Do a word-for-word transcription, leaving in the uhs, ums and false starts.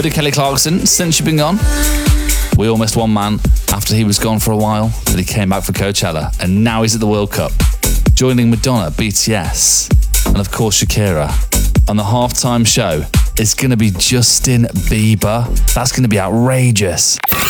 bit of Kelly Clarkson since you've been gone. We all missed one man after he was gone for a while, but he came back for Coachella, and now he's at the World Cup, joining Madonna, B T S, and of course Shakira. On the halftime show, it's going to be Justin Bieber. That's going to be outrageous.